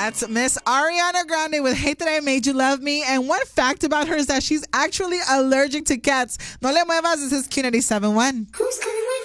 That's Miss Ariana Grande with Hate That I Made You Love Me. And one fact about her is that she's actually allergic to cats. No le muevas, this is Q97.1. Who's